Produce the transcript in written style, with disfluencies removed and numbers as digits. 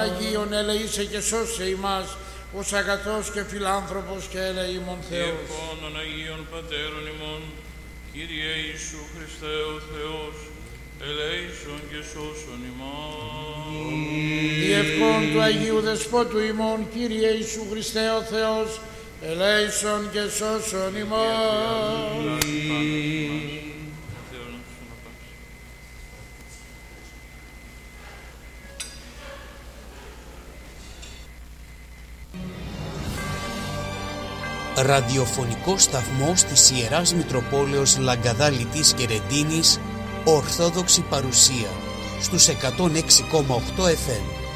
Αγίων ελεήσε και σώσε ημάς, ως αγαθός και φιλάνθρωπος και ελεήμων Θεός. Διευχών των Αγίων Πατέρων ημών, Κύριε Ιησού Χριστέ ο Θεός, ελέησον και σώσον ημάς. Διευχών του Αγίου Δεσπότου ημών, Κύριε Ιησού Χριστέ ο Θεός, ελέησον και σώσον ημάς. Ραδιοφωνικό σταθμός της Ιεράς Μητροπόλεως Λαγκαδά Λιτής και Ρεντίνης, Ορθόδοξη παρουσία στους 106,8 FM.